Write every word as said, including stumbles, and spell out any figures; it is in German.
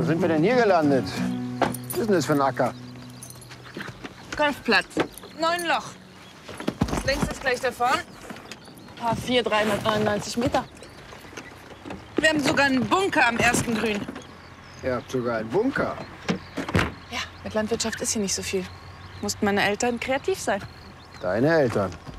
Wo sind wir denn hier gelandet? Was ist denn das für ein Acker? Golfplatz. Neun Loch. Das längste ist gleich da vorne. Paar vier, dreihundertneunundneunzig Meter. Wir haben sogar einen Bunker am ersten Grün. Ihr habt sogar einen Bunker. Ja, mit Landwirtschaft ist hier nicht so viel. Mussten meine Eltern kreativ sein. Deine Eltern.